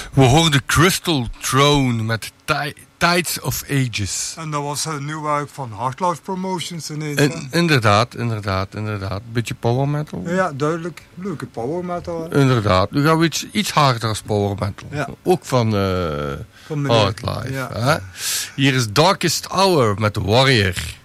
We hoorden Crystal Throne met Tides of Ages. En dat was een nieuw werk van Hardlife Promotions ineens. Inderdaad. Beetje power metal. Ja, duidelijk. Leuke power metal. Inderdaad. Nu gaan we iets harder als power metal. Ja. Ook van Hardlife. Ja. Hè? Hier is Darkest Hour met Warrior.